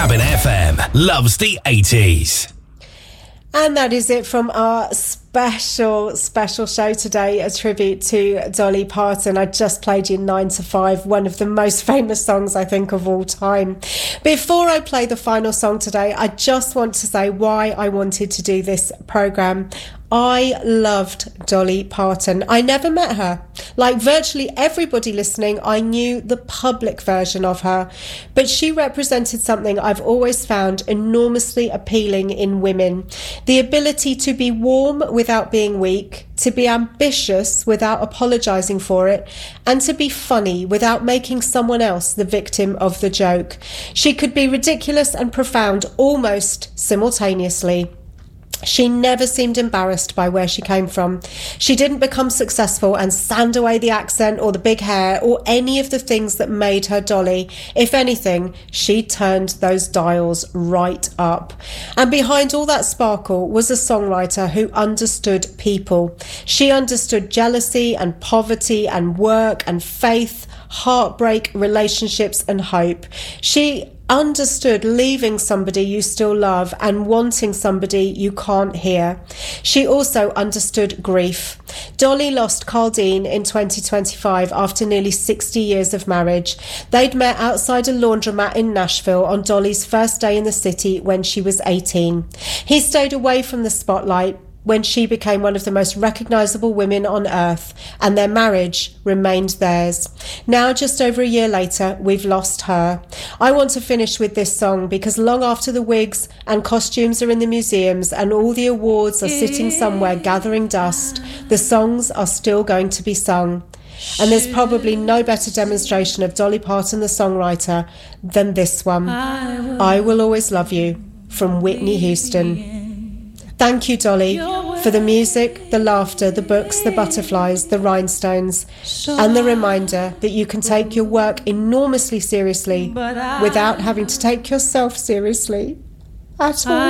Cabin FM loves the 80s. And that is it from our special show today, a tribute to Dolly Parton. I just played you 9 to 5, one of the most famous songs I think of all time. Before I play the final song today, I just want to say why I wanted to do this programme. I loved Dolly Parton. I never met her. Like virtually everybody listening, I knew the public version of her. But she represented something I've always found enormously appealing in women. The ability to be warm without being weak, to be ambitious without apologising for it, and to be funny without making someone else the victim of the joke. She could be ridiculous and profound almost simultaneously. She never seemed embarrassed by where she came from. She didn't become successful and sand away the accent or the big hair or any of the things that made her Dolly. If anything, she turned those dials right up. And behind all that sparkle was a songwriter who understood people. She understood jealousy and poverty and work and faith, heartbreak, relationships and hope. She understood leaving somebody you still love and wanting somebody you can't hear. She also understood grief. Dolly lost Carl Dean in 2025 after nearly 60 years of marriage. They'd met outside a laundromat in Nashville on Dolly's first day in the city when she was 18. He stayed away from the spotlight when she became one of the most recognisable women on earth, and their marriage remained theirs. Now, just over a year later, we've lost her. I want to finish with this song because long after the wigs and costumes are in the museums and all the awards are sitting somewhere gathering dust, the songs are still going to be sung. And there's probably no better demonstration of Dolly Parton, the songwriter, than this one. I Will Always Love You, from Whitney Houston. Thank you, Dolly, for the music, the laughter, the books, the butterflies, the rhinestones, and the reminder that you can take your work enormously seriously without having to take yourself seriously at all.